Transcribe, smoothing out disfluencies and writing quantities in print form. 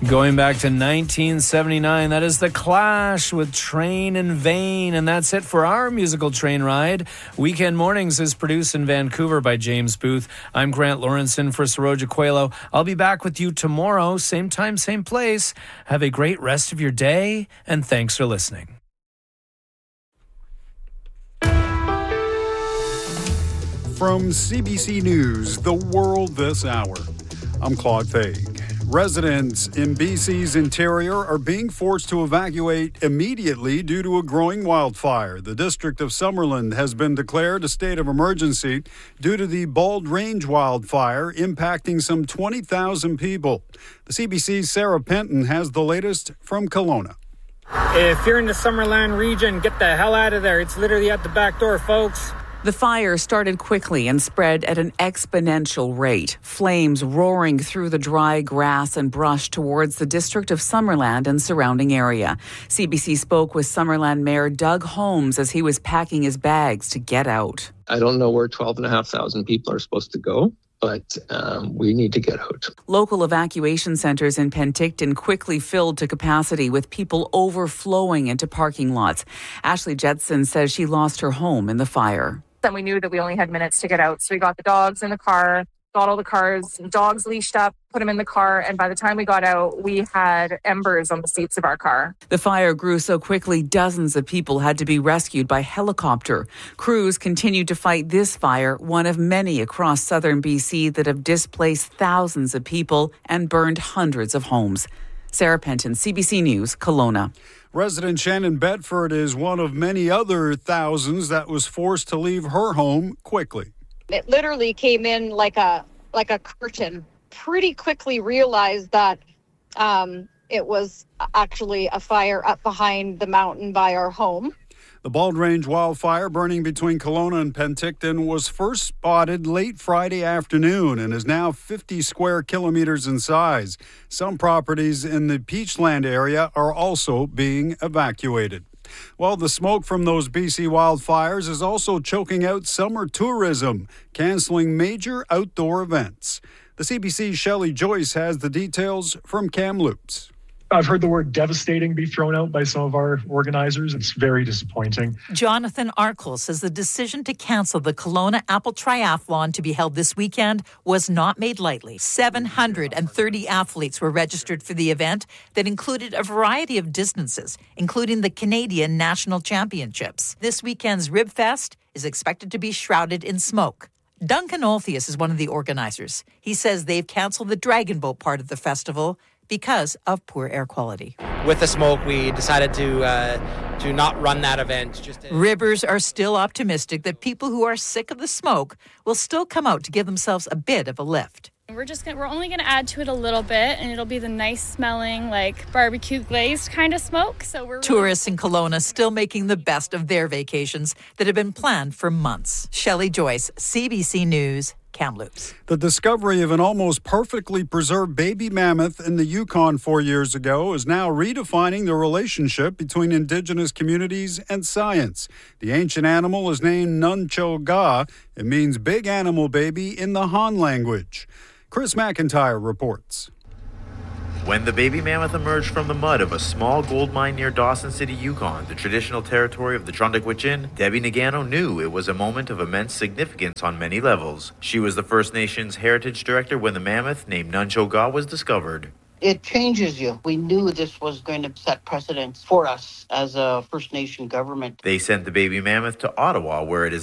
Going back to 1979, that is The Clash with Train in Vain. And that's it for our musical train ride. Weekend Mornings is produced in Vancouver by James Booth. I'm Grant Lawrenson for Saroja Coelho. I'll be back with you tomorrow, same time, same place. Have a great rest of your day, and thanks for listening. From CBC News, The World This Hour, I'm Claude Faig. Residents in BC's interior are being forced to evacuate immediately due to a growing wildfire. The district of Summerland has been declared a state of emergency due to the Bald Range wildfire impacting some 20,000 people. The CBC's Sarah Penton has the latest from Kelowna. If you're in the Summerland region, get the hell out of there. It's literally at the back door, folks. The fire started quickly and spread at an exponential rate, flames roaring through the dry grass and brush towards the district of Summerland and surrounding area. CBC spoke with Summerland Mayor Doug Holmes as he was packing his bags to get out. I don't know where 12,500 people are supposed to go, but we need to get out. Local evacuation centres in Penticton quickly filled to capacity with people overflowing into parking lots. Ashley Jetson says she lost her home in the fire. And we knew that we only had minutes to get out. So we got the dogs in the car, got all the cars, dogs leashed up, put them in the car. And by the time we got out, we had embers on the seats of our car. The fire grew so quickly, dozens of people had to be rescued by helicopter. Crews continued to fight this fire, one of many across southern BC that have displaced thousands of people and burned hundreds of homes. Sarah Penton, CBC News, Kelowna. Resident Shannon Bedford is one of many other thousands that was forced to leave her home quickly. It literally came in like a curtain. Pretty quickly realized that it was actually a fire up behind the mountain by our home. The Bald Range wildfire burning between Kelowna and Penticton was first spotted late Friday afternoon and is now 50 square kilometers in size. Some properties in the Peachland area are also being evacuated. Well, the smoke from those BC wildfires is also choking out summer tourism, canceling major outdoor events. The CBC's Shelley Joyce has the details from Kamloops. I've heard the word devastating be thrown out by some of our organizers. It's very disappointing. Jonathan Arkle says the decision to cancel the Kelowna Apple Triathlon to be held this weekend was not made lightly. 730 athletes were registered for the event that included a variety of distances, including the Canadian National Championships. This weekend's Rib Fest is expected to be shrouded in smoke. Duncan Olthius is one of the organizers. He says they've canceled the Dragon Boat part of the festival because of poor air quality. With the smoke, we decided to not run that event. Ribbers are still optimistic that people who are sick of the smoke will still come out to give themselves a bit of a lift. We're only going to add to it a little bit, and it'll be the nice smelling, like barbecue glazed kind of smoke. Tourists in Kelowna still making the best of their vacations that have been planned for months. Shelley Joyce, CBC News, Kamloops. The discovery of an almost perfectly preserved baby mammoth in the Yukon 4 years ago is now redefining the relationship between Indigenous communities and science. The ancient animal is named Nuncho Ga. It means big animal baby in the Han language. Chris McIntyre reports. When the baby mammoth emerged from the mud of a small gold mine near Dawson City, Yukon, the traditional territory of the Trundle-Gwich'in, Debbie Nagano knew it was a moment of immense significance on many levels. She was the First Nations Heritage Director when the mammoth, named Nuncho Ga, was discovered. It changes you. We knew this was going to set precedents for us as a First Nation government. They sent the baby mammoth to Ottawa, where it is